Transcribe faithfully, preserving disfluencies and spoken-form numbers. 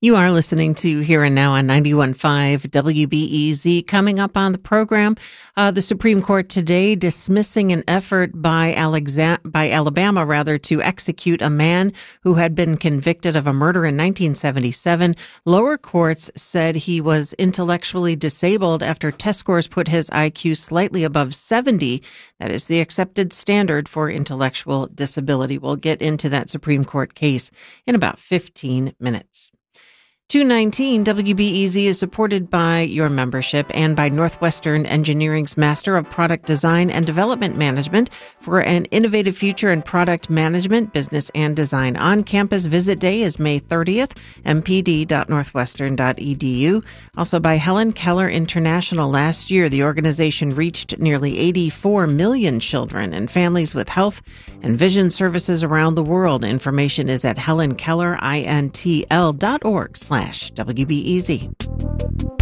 You are listening to Here and Now on ninety-one point five W B E Z. Coming up on the program, uh, the Supreme Court today dismissing an effort by, Alexa- by Alabama rather to execute a man who had been convicted of a murder in nineteen seventy-seven. Lower courts said he was intellectually disabled after test scores put his I Q slightly above seventy. That is the accepted standard for intellectual disability. We'll get into that Supreme Court case in about fifteen minutes. two nineteen W B E Z is supported by your membership and by Northwestern Engineering's Master of Product Design and Development Management for an innovative future in product management, business, and design. On-campus visit day is May thirtieth, m p d dot northwestern dot e d u. Also by Helen Keller International. Last year, the organization reached nearly eighty-four million children and families with health and vision services around the world. Information is at helen keller intl dot org slash W B E Z.